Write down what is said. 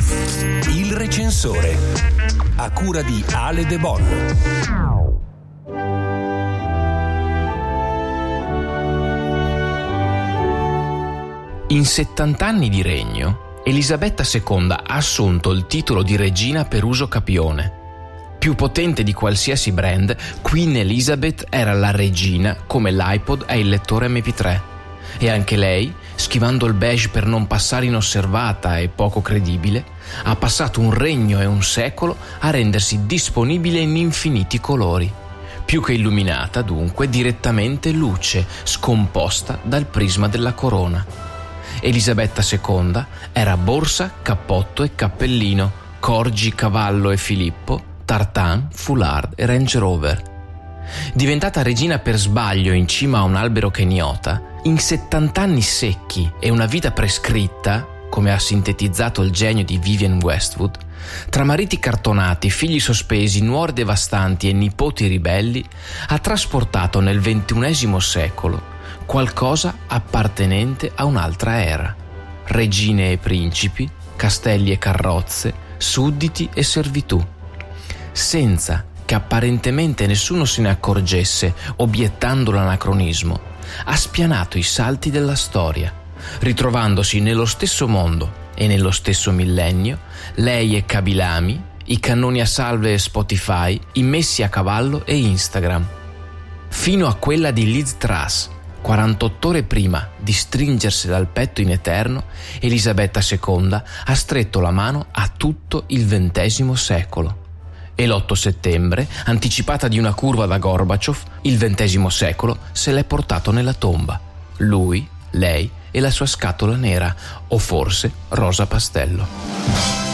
Il recensore, a cura di Ale De Bon. In 70 anni di regno, Elisabetta II ha assunto il titolo di regina per uso capione. Più potente di qualsiasi brand, Queen Elizabeth era la regina come l'iPod è il lettore MP3. E anche lei, schivando il beige per non passare inosservata e poco credibile, ha passato un regno e un secolo a rendersi disponibile in infiniti colori. Più che illuminata, dunque, direttamente luce, scomposta dal prisma della corona. Elisabetta II era borsa, cappotto e cappellino, corgi, cavallo e Filippo, tartan, foulard e Range Rover. Diventata regina per sbaglio in cima a un albero keniota, in 70 anni secchi e una vita prescritta, come ha sintetizzato il genio di Vivienne Westwood, tra mariti cartonati, figli sospesi, nuori devastanti e nipoti ribelli, ha trasportato nel XXI secolo qualcosa appartenente a un'altra era. Regine e principi, castelli e carrozze, sudditi e servitù. Senza che apparentemente nessuno se ne accorgesse, obiettando l'anacronismo, ha spianato i salti della storia, ritrovandosi nello stesso mondo e nello stesso millennio, lei e Kabilami, i cannoni a salve e Spotify, immessi a cavallo e Instagram. Fino a quella di Liz Truss, 48 ore prima di stringersi dal petto in eterno, Elisabetta II ha stretto la mano a tutto il XX secolo. E l'8 settembre, anticipata di una curva da Gorbaciov, il XX secolo se l'è portato nella tomba. Lui, lei e la sua scatola nera, o forse rosa pastello.